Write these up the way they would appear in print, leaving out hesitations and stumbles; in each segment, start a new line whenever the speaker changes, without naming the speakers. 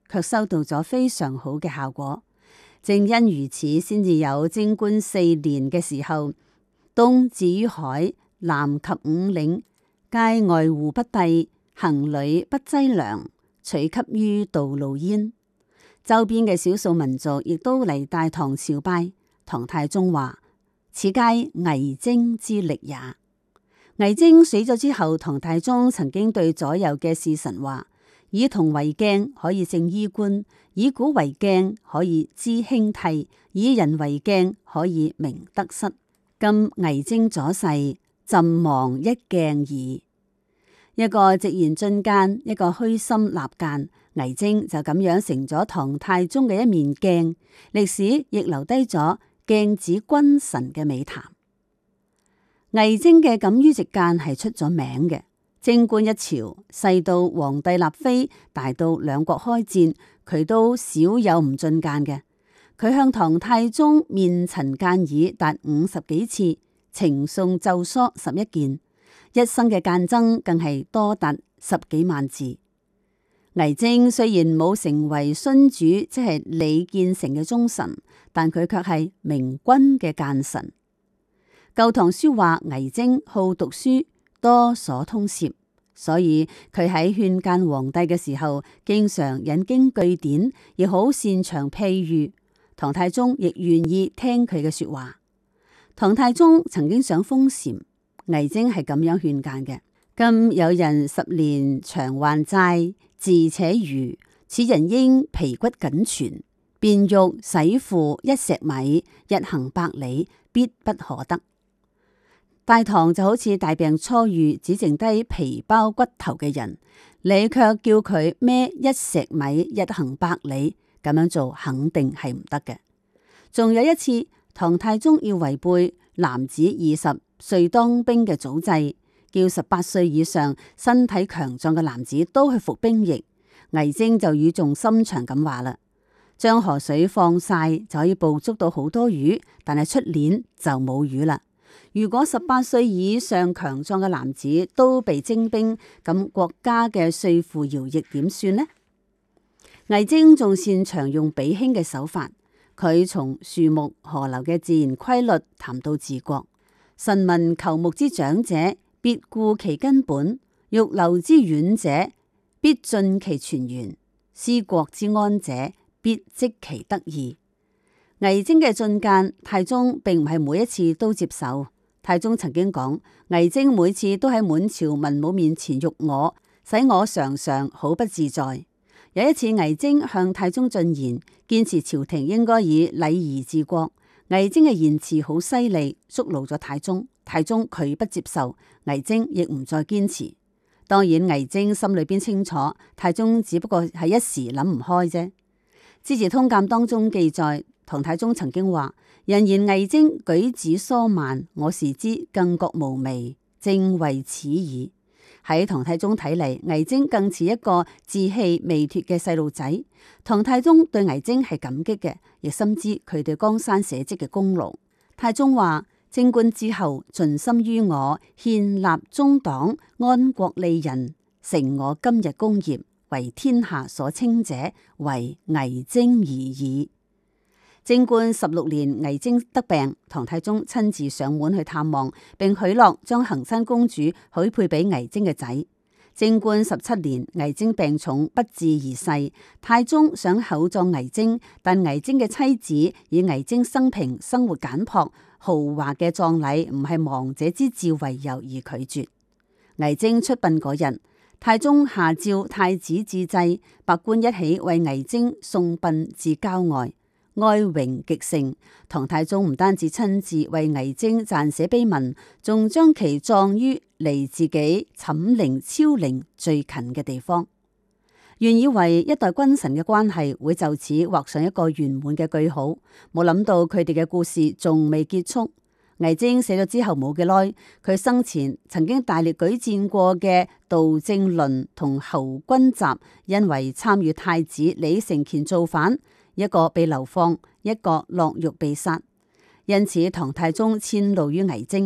卻收到咗非常好嘅效果。正因如此，先至有貞觀4年嘅時候，東至於海，南及五嶺，皆外戶不敝，行旅不擠糧，取給於道路焉。周邊嘅少數民族亦都嚟大唐朝拜。唐太宗話：此皆魏徵之力也。魏徵死咗之後，唐太宗曾經對左右嘅侍臣話：以銅為鏡，可以正衣冠；以古為鏡，可以知興替；以人為鏡，可以明得失。今魏徵左逝，朕亡一鏡矣。一個直言進諫，一個虛心納諫，魏徵就咁樣成咗唐太宗嘅一面鏡，歷史亦留低咗鏡子君臣嘅美談。魏徵嘅敢於直諫係出咗名嘅。貞觀一朝，細到皇帝立妃，大到兩國開戰，佢都少有唔進諫嘅。佢向唐太宗面陳諫議達50幾次，呈送奏疏11件。一生嘅諫爭更係多達10幾萬字。魏徵雖然冇成為荀主，即係李建成嘅忠臣，但佢卻係明君嘅諫臣。舊唐書話魏徵好讀書，多所通攝，所以佢喺勸諫皇帝嘅時候，經常引經據典，亦好擅長譬喻。唐太宗亦願意聽佢嘅說話。唐太宗曾經想封禪。魏徵係咁樣勸諫嘅：今有人10年償還債，自且愚，此人應皮骨僅存，便欲使付1石米，日行百里，必不可得。大唐就好似大病初愈，只剩低皮包骨頭嘅人，你卻叫佢孭1石米，日行百里，咁樣做肯定係唔得嘅。仲有一次，唐太宗要違背男子20歲當兵嘅祖制，叫18歲以上身體強壯嘅男子都去服兵役。魏徵就語重心長咁話啦：將河水放晒就可以捕捉到好多魚，但係出年就冇魚啦。如果18歲以上強壯嘅男子都被徵兵，咁國家嘅稅負徭役點算呢？魏徵仲擅長用比興嘅手法，佢從樹木河流嘅自然規律談到治國。臣民求木之長者，必顧其根本；欲留之遠者，必盡其泉源；思國之安者，必積其德義。魏徵嘅進諫，太宗並唔係每一次都接受。太宗曾經講，魏徵每次都喺滿朝文武面前辱我，使我常常好不自在。有一次，魏徵向太宗進言，堅持朝廷應該以禮儀治國。魏徵嘅言辭好犀利，觸怒咗太宗。太宗拒不接受，魏徵亦唔再堅持。當然，魏徵心裏邊清楚，太宗只不過係一時諗唔開啫。《資治通鑑》當中記載，唐太宗曾經話：人言魏徵舉止疏慢，我視之更覺無微，正為此矣。喺唐太宗睇嚟，魏徵更似一個稚氣未脫嘅細路仔。唐太宗對魏徵係感激嘅，亦深知佢對江山社稷嘅功勞。太宗話：貞觀之後，盡心於我，獻立忠黨，安國利人，成我今日功業，為天下所稱者，為魏徵而已。貞觀16年，魏徵得病，唐太宗親自上門去探望，並許諾將衡山公主許配俾魏徵嘅仔。貞觀17年，魏徵病重不治而逝。太宗想厚葬魏徵，但魏徵嘅妻子以魏徵生平生活簡樸，豪華嘅葬禮唔係亡者之召為由而拒絕。魏徵出殯嗰日，太宗下詔太子致祭，百官一起為魏徵送殯至郊外。哀榮極盛，唐太宗唔單止親自為魏徵撰寫碑文，仲將其葬於離自己寢陵昭陵最近嘅地方。原以為一代君臣嘅關係會就此畫上一個圓滿嘅句號，冇諗到佢哋嘅故事仲未結束。魏徵死咗之後冇幾耐，佢生前曾經大力舉薦過嘅杜正倫同侯君集，因為參與太子李承乾造反，一個被流放，一個落獄被殺。因此唐太宗遷怒於魏徵，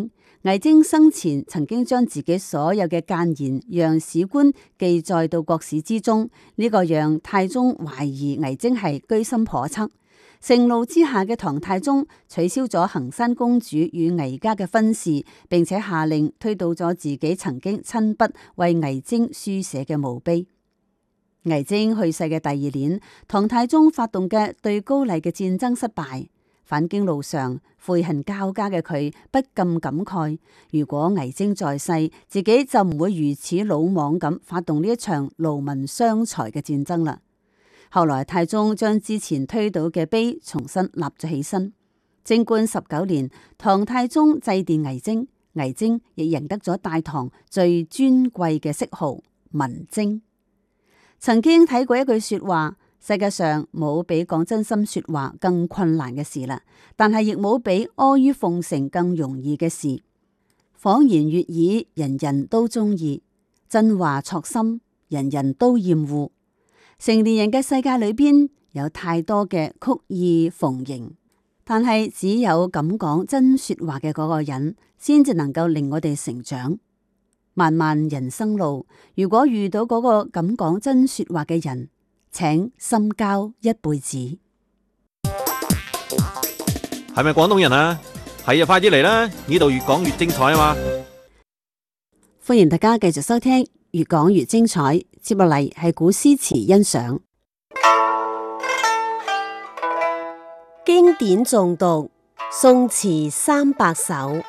魏徵生前曾經將自己所有嘅諫言讓史官記載到國史之中，呢個讓太宗懷疑魏徵係居心叵測。盛怒之下嘅唐太宗取消咗衡山公主與魏家嘅婚事，並且下令推倒咗自己曾經親筆為魏徵書寫嘅墓碑。魏徵去世嘅第二年，唐太宗發動嘅對高麗嘅戰爭失敗。返京路上，悔恨交加嘅佢不禁感慨：如果魏徵在世，自己就唔會如此魯莽咁發動呢一場勞民傷財嘅戰爭啦。後來太宗將之前推倒嘅碑重新立咗起身。貞觀19年，唐太宗祭奠魏徵，魏徵亦贏得咗大唐最尊貴嘅諡號文徵。曾經睇過一句說話。世界上冇比講真心說話更困難嘅事啦，但係亦冇比阿諛奉承更容易嘅事。謊言悅耳，人人都中意；真話戳心，人人都厭惡。成年人嘅世界裏邊有太多嘅曲意逢迎，但係只有敢講真說話嘅嗰個人，先至能夠令我哋成長。漫漫人生路，如果遇到嗰個敢講真說話嘅人，請深交一輩子。
係咪廣東人啊？係啊，快啲嚟啦！呢度越講越精彩啊嘛！
歡迎大家繼續收聽越講越精彩。接落嚟係古詩詞欣賞。
經典誦讀，宋詞300首。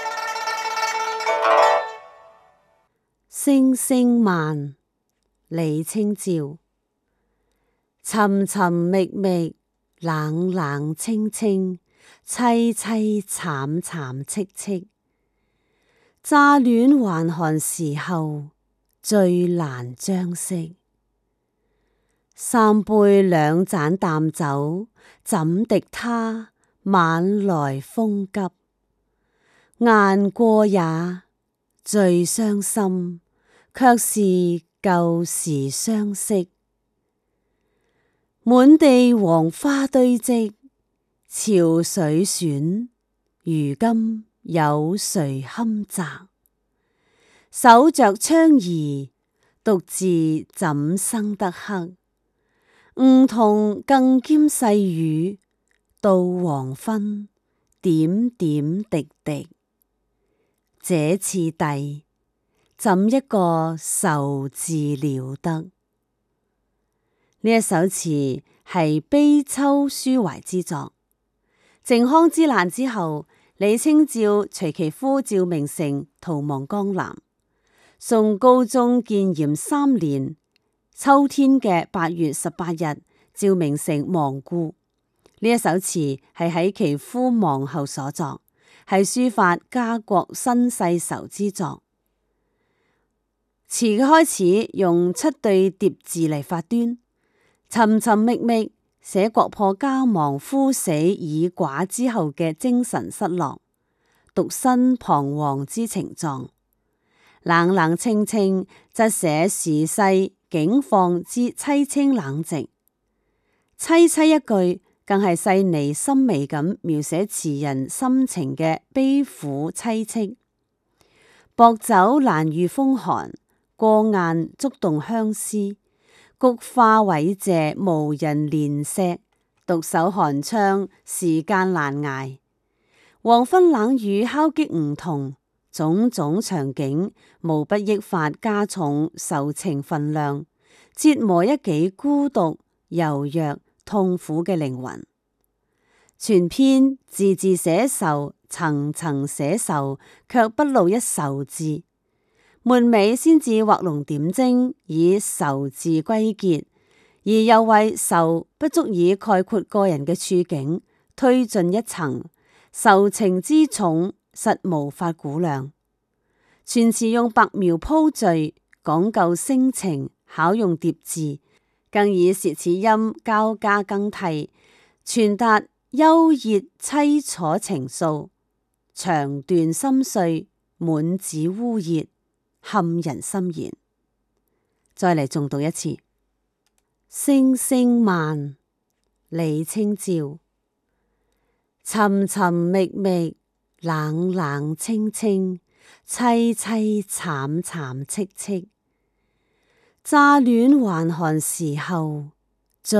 聲聲慢，李清照。尋尋覓覓，冷冷清清，淒淒慘慘戚戚。乍暖還寒時候，最難將息。三杯兩盞淡酒，怎敵他，晚來風急。雁過也，最傷心，卻是舊時相識。滿地黃花堆積，潮水損，如今有誰堪摘？守着窗兒，獨自怎生得黑？梧桐更兼細雨，到黃昏，點點滴滴。這次第，怎一個愁字了得？呢一首詞係悲秋抒懷之作。靖康之難之後，李清照隨其夫趙明誠逃亡江南。宋高宗建炎3年秋天嘅8月18日，趙明誠亡故。呢一首詞係喺其夫亡後所作，係抒發家國新世仇之作。詞嘅開始用7對疊字嚟發端。尋尋覓覓，寫國破家亡、夫死已寡之後嘅精神失落、獨身彷徨之情狀；冷冷清清，則寫時勢境況之凄清冷寂。凄凄一句，更係細膩深微咁描寫詞人心情嘅悲苦凄戚。薄酒難御風寒，過雁觸動相思。菊花萎謝無人憐惜，獨守寒窗時間難捱。黃昏冷雨敲擊梧桐，種種場景無不益發加重愁情分量，折磨一己孤獨柔弱痛苦嘅靈魂。全篇字字寫愁，層層寫愁，卻不露一愁字。末尾先至畫龍點睛，以愁字歸結，而又為愁不足以概括個人嘅處境，推進一層，愁情之重實無法估量。全詞用白描鋪敘，講究聲情，巧用疊字，更以舌齒音交加更替，傳達幽熱凄楚情愫，長段深邃，滿紙污熱，撼人心弦。再嚟重讀一次。聲聲慢，李清照。尋尋覓覓， 冷冷清清，凄凄慘慘戚戚。乍暖還寒時候，